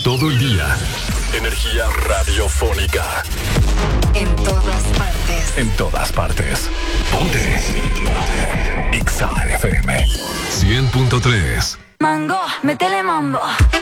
todo el día. Energía radiofónica. En todas partes. En todas partes. Ponte. Exa FM 100.3. Mango, métele mambo.